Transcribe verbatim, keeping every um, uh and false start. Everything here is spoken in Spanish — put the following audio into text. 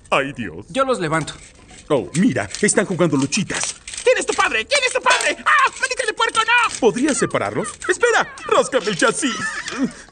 ¡Ay, Dios! Yo los levanto. Oh, mira, están jugando luchitas. ¿Quién es tu padre? ¿Quién es tu padre? ¡Ah! ¡Manica de puerco, no! ¿Podrías separarlos? ¡Espera! ¡Ráscame el chasis!